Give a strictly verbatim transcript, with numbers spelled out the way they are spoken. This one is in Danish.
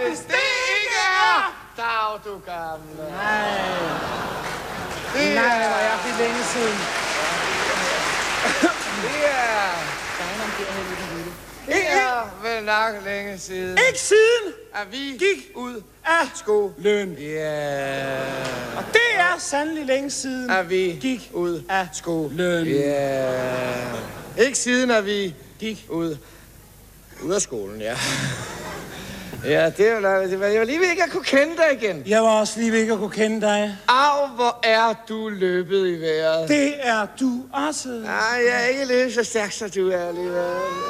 hvis det ikke er... Dag, du gamle. Nej. Det Nej, er... hvor er det længe siden. Det er... Det er vel nok længe siden, Ikke siden at vi gik ud af skolen. løn. Ja. Og det er sandelig længe siden, At vi gik ud af skolen. løn. Ja. Ikke siden, at vi Gik. ud, ud af skolen, ja. Ja, det er jo det var, jeg var lige ved ikke at kunne kende dig igen. Jeg var også lige ved ikke at kunne kende dig. Au, hvor er du løbet i vejret. Det er du også. Nej, jeg er ikke løbet så stærkt, som du er alligevel.